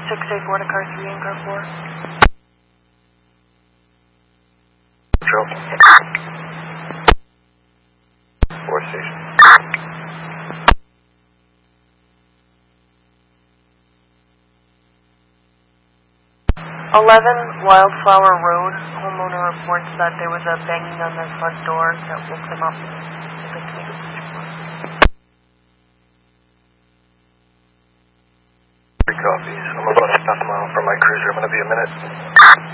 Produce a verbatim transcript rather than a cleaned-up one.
six eight four to car three and car four. Control. Four station. eleven Wildflower Road. Homeowner reports that there was a banging on their front door that woke them up. Three copies. I'm about a half mile from my cruiser. I'm going to be a minute.